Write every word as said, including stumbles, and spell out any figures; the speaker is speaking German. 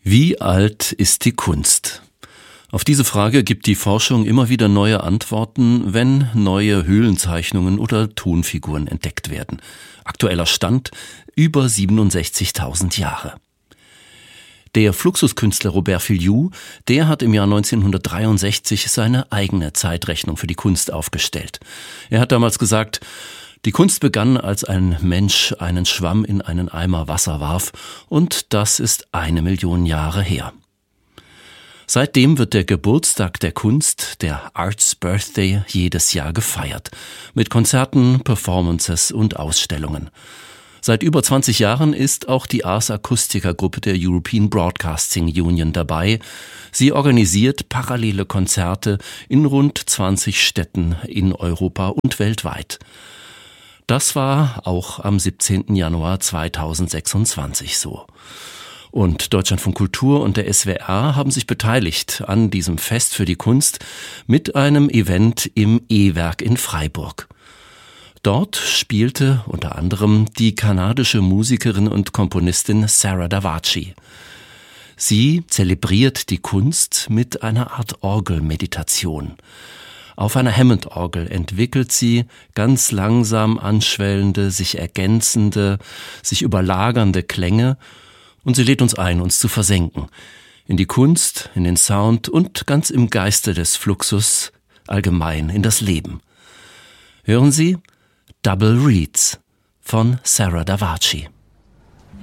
Wie alt ist die Kunst? Auf diese Frage gibt die Forschung immer wieder neue Antworten, wenn neue Höhlenzeichnungen oder Tonfiguren entdeckt werden. Aktueller Stand: über siebenundsechzigtausend Jahre. Der Fluxuskünstler Robert Filliou, der hat im Jahr neunzehnhundertdreiundsechzig seine eigene Zeitrechnung für die Kunst aufgestellt. Er hat damals gesagt: Die Kunst begann, als ein Mensch einen Schwamm in einen Eimer Wasser warf, und das ist eine Million Jahre her. Seitdem wird der Geburtstag der Kunst, der Art's Birthday, jedes Jahr gefeiert. Mit Konzerten, Performances und Ausstellungen. Seit über zwanzig Jahren ist auch die Ars Acustica Gruppe der European Broadcasting Union dabei. Sie organisiert parallele Konzerte in rund zwanzig Städten in Europa und weltweit. Das war auch am siebzehnten Januar zweitausendsechsundzwanzig so. Und Deutschlandfunk Kultur und der S W R haben sich beteiligt an diesem Fest für die Kunst mit einem Event im E-Werk in Freiburg. Dort spielte unter anderem die kanadische Musikerin und Komponistin Sarah Davachi. Sie zelebriert die Kunst mit einer Art Orgelmeditation. Auf einer Hammond-Orgel entwickelt sie ganz langsam anschwellende, sich ergänzende, sich überlagernde Klänge, und sie lädt uns ein, uns zu versenken in die Kunst, in den Sound und ganz im Geiste des Fluxus allgemein in das Leben. Hören Sie Double Reeds von Sarah Davachi.